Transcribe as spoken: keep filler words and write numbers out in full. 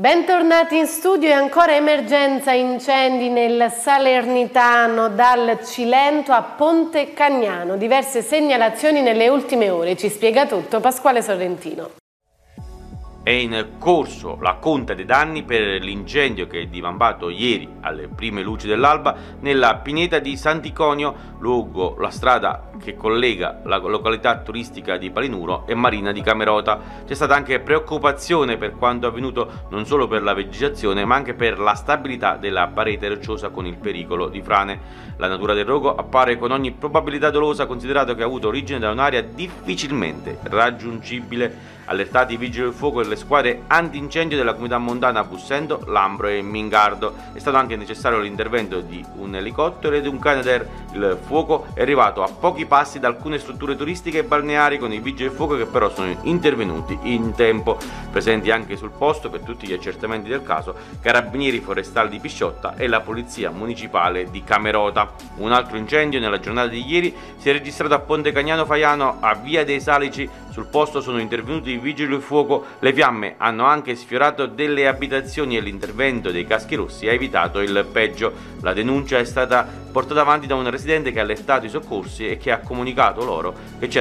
Bentornati in studio e ancora emergenza incendi nel Salernitano dal Cilento a Ponte Cagnano. Diverse segnalazioni nelle ultime ore, ci spiega tutto Pasquale Sorrentino. È in corso la conta dei danni per l'incendio che è divampato ieri alle prime luci dell'alba nella pineta di Sant'Iconio, lungo la strada che collega la località turistica di Palinuro e Marina di Camerota. C'è stata anche preoccupazione per quanto avvenuto non solo per la vegetazione ma anche per la stabilità della parete rocciosa con il pericolo di frane. La natura del rogo appare con ogni probabilità dolosa, considerato che ha avuto origine da un'area difficilmente raggiungibile. Allertati i vigili del fuoco e le squadre antincendio della comunità montana Bussendo, Lambro e Mingardo. È stato anche necessario l'intervento di un elicottero e di un Canadair. Il fuoco è arrivato a pochi passi da alcune strutture turistiche e balneari, con i vigili del fuoco che però sono intervenuti in tempo. Presenti anche sul posto per tutti gli accertamenti del caso carabinieri forestali di Pisciotta e la polizia municipale di Camerota. Un altro incendio nella giornata di ieri si è registrato a Ponte Cagnano Faiano, a Via dei Salici. Sul posto sono intervenuti i vigili del fuoco. Le fiamme hanno anche sfiorato delle abitazioni e l'intervento dei caschi rossi ha evitato il peggio. La denuncia è stata portata avanti da un residente che ha allertato i soccorsi e che ha comunicato loro che c'era